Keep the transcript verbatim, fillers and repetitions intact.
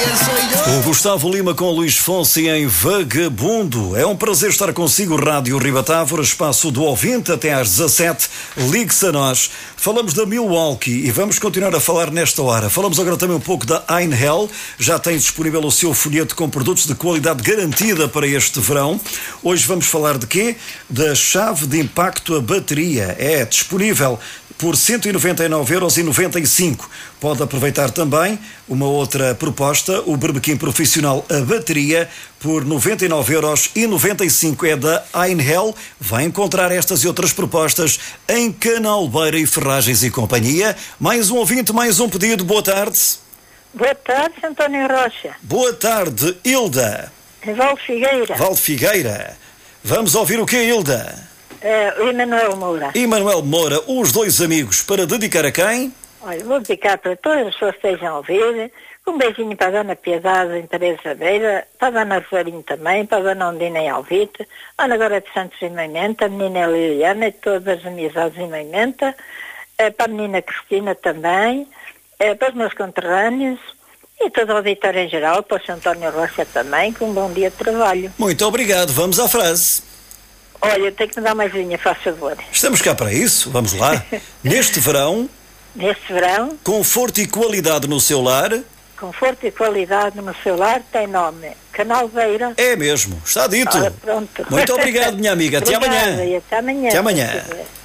O Gustavo Lima com Luís Fonsi em Vagabundo. É um prazer estar consigo, Rádio Ribatávora, espaço do ouvinte até às dezassete. Ligue-se a nós. Falamos da Milwaukee e vamos continuar a falar nesta hora. Falamos agora também um pouco da Einhell. Já tem disponível o seu folheto com produtos de qualidade garantida para este verão. Hoje vamos falar de quê? Da chave de impacto a bateria. É disponível por cento e noventa e nove euros e noventa e cinco. Pode aproveitar também uma outra proposta, o berbequim profissional a bateria, por noventa e nove euros e noventa e cinco. É da Einhell. Vai encontrar estas e outras propostas em Canalbeira e Ferragens e Companhia. Mais um ouvinte, mais um pedido. Boa tarde. Boa tarde, António Rocha. Boa tarde, Hilda. Val Figueira. Val Figueira. Vamos ouvir o que, Hilda? Uh, o Emanuel Moura. Emanuel Moura, os dois amigos, para dedicar a quem? Olha, vou dedicar para todas as pessoas que estejam a ouvir. Um beijinho para a Dona Piedade em Teresa Beira, para a Dona Rosarinho também, para a Dona Ondina em Alvite, a Ana Agora de Santos em Moimenta, a menina Liliana e todas as amizades em Moimenta, uh, para a menina Cristina também, uh, para os meus conterrâneos e todo o auditório em geral, para o Sr. António Rocha também, com um bom dia de trabalho. Muito obrigado, vamos à frase. Olha, tenho que me dar mais linha, faz favor. Estamos cá para isso, vamos lá. Neste verão... Neste verão... Conforto e qualidade no seu lar... Conforto e qualidade no seu lar tem nome Canalbeira. É mesmo, está dito. Ora, pronto. Muito obrigado, minha amiga. Até Obrigada, amanhã. E até amanhã. Até amanhã.